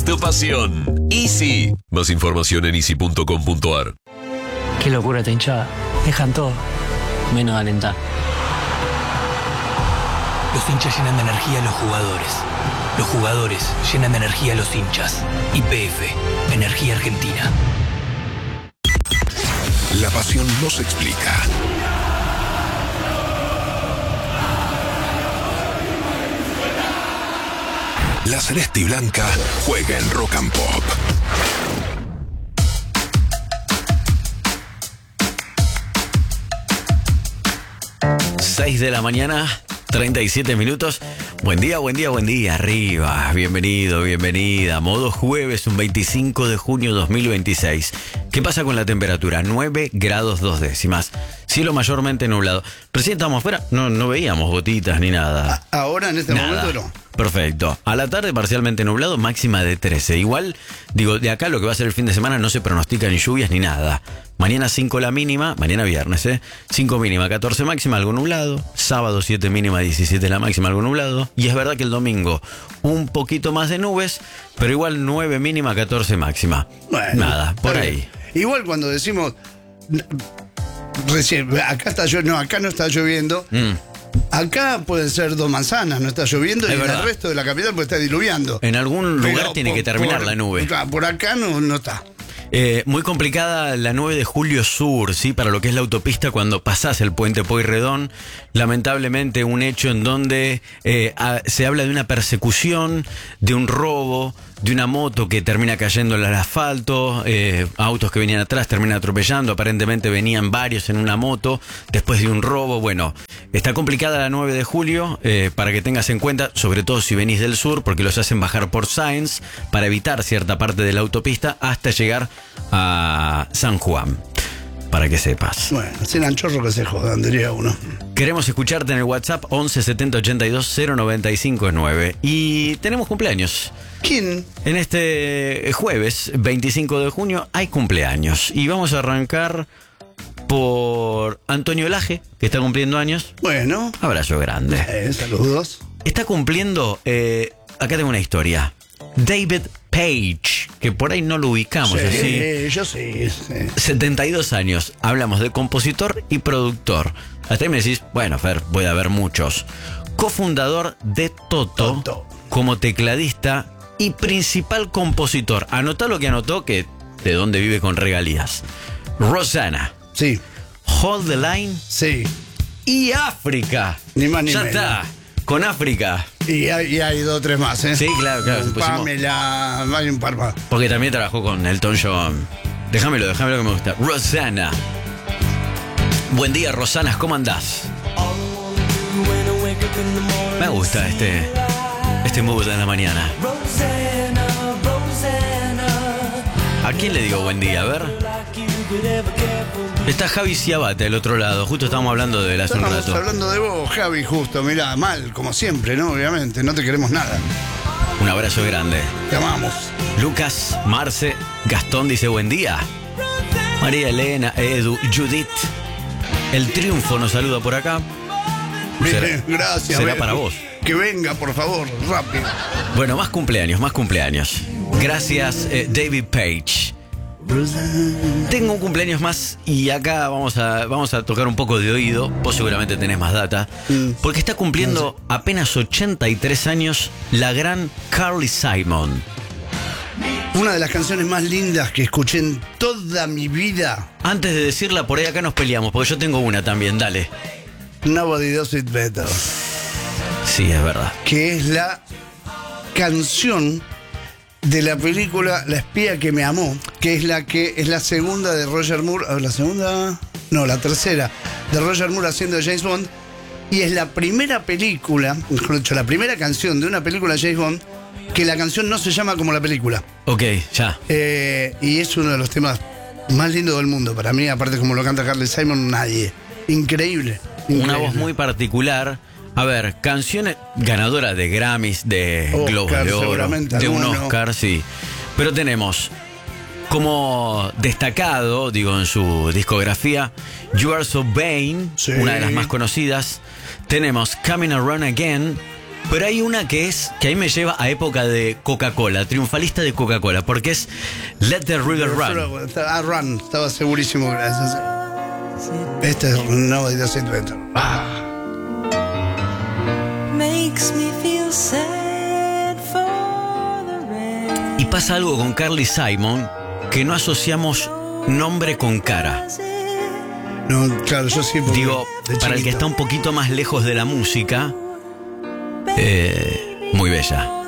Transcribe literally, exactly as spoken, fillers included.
Tu pasión. Easy. Más información en easy punto com punto ar. Qué locura esta hinchada. Dejan todo, menos alentar. Los hinchas llenan de energía a los jugadores. Los jugadores llenan de energía a los hinchas. Y P F, Energía Argentina. La pasión no se explica. La celeste y blanca juega en Rock and Pop. seis de la mañana, treinta y siete minutos. Buen día, buen día, buen día. Arriba, bienvenido, bienvenida. Modo jueves, un veinticinco de junio dos mil veintiséis. ¿Qué pasa con la temperatura? nueve grados dos décimas. Cielo mayormente nublado. Recién estábamos afuera, no, no veíamos gotitas ni nada. A- ahora, en este Nada. momento, no. Perfecto. A la tarde parcialmente nublado, máxima de trece. Igual, digo, de acá lo que va a ser el fin de semana no se pronostica ni lluvias ni nada. Mañana cinco la mínima, mañana viernes, ¿eh? cinco mínima, catorce máxima, algo nublado. Sábado siete mínima, diecisiete la máxima, algo nublado. Y es verdad que el domingo un poquito más de nubes, pero igual nueve mínima, catorce máxima. Bueno, Nada, por está ahí. bien. Igual cuando decimos recién, acá está lloviendo, no, acá no está lloviendo. Mm. Acá puede ser dos manzanas, no está lloviendo, Es y en verdad. el resto de la capital puede estar diluviando. En algún lugar Pero tiene por- que terminar por- la nube. Claro, por acá no, no está. Eh, muy complicada la nueve de julio sur, ¿sí? Para lo que es la autopista cuando pasás el puente Pueyrredón. Lamentablemente un hecho en donde eh, a- se habla de una persecución, de un robo, de una moto que termina cayendo al asfalto, eh, autos que venían atrás terminan atropellando, aparentemente venían varios en una moto después de un robo. Bueno, está complicada la nueve de julio, eh, para que tengas en cuenta, sobre todo si venís del sur, porque los hacen bajar por Sáenz para evitar cierta parte de la autopista hasta llegar a San Juan, para que sepas. Bueno, sin anchorro que se jodan, diría uno. Queremos escucharte en el WhatsApp once setenta ochenta y dos cero noventa y cinco nueve. Y tenemos cumpleaños. ¿Quién? En este jueves veinticinco de junio hay cumpleaños. Y vamos a arrancar por Antonio Laje, que está cumpliendo años. Bueno, Abrazo grande. eh, saludos. Está cumpliendo, eh, acá tengo una historia, David Page, que por ahí no lo ubicamos así. Sí, yo sí, sí. setenta y dos años. Hablamos de compositor y productor. Hasta ahí me decís, bueno, Fer, puede haber muchos. Cofundador de Toto, Toto. como tecladista y principal compositor. Anotá lo que anotó, que de dónde vive con regalías. Rosanna, Sí, Hold the Line sí. y África. Ni más ni ya menos. está, con África. Y hay, y hay dos o tres más, ¿eh? Sí, claro, claro. pusimos- Pamela, hay un par más. Porque también trabajó con Elton John. Déjamelo, déjamelo que me gusta. Rosanna. Buen día, Rosanas, ¿cómo andás? Me gusta este, este mood en la mañana. ¿A quién le digo buen día? A ver. Está Javi Ciabate del otro lado. Justo estábamos hablando de él hace un Estamos rato. hablando de vos, Javi, justo. Mirá, mal, como siempre, ¿no? Obviamente, no te queremos nada. Un abrazo grande. Te amamos. Lucas, Marce, Gastón dice buen día. María Elena, Edu, Judith. El Triunfo nos saluda por acá. Será- Bien, gracias. será Ven. para vos. Que venga, por favor, rápido. Bueno, más cumpleaños, más cumpleaños. Gracias, eh, David Page. Tengo un cumpleaños más y acá vamos a, vamos a tocar un poco de oído. Vos seguramente tenés más data. Porque está cumpliendo apenas ochenta y tres años la gran Carly Simon. Una de las canciones más lindas que escuché en toda mi vida. Antes de decirla, por ahí acá nos peleamos, porque yo tengo una también, dale. Nobody Does It Better. Sí, es verdad. Que es la canción de la película La espía que me amó, que es la que es la segunda de Roger Moore, a ver, la segunda, no, la tercera de Roger Moore haciendo de James Bond, y es la primera película, mejor dicho, la primera canción de una película de James Bond que la canción no se llama como la película. Ok, ya. Eh, y es uno de los temas más lindos del mundo para mí, aparte como lo canta Carly Simon, nadie. Increíble, increíble. Una voz muy particular. A ver, canciones ganadoras de Grammys, de Oscar, Globos de Oro, seguramente de un alguno. Oscar, sí. Pero tenemos como destacado, digo, en su discografía, You Are So Vain, Sí. una de las más conocidas. Tenemos Coming Around Again Pero hay una que es, que ahí me lleva a época de Coca-Cola, triunfalista de Coca-Cola, porque es Let the River Run. Ah, Run, estaba segurísimo que era eso. Este es Nobody Does It Better. Ah. Makes me feel sad for the rest. Y pasa algo con Carly Simon que no asociamos nombre con cara. No, claro, yo sí. Digo, para el que está un poquito más lejos de la música, eh, muy bella.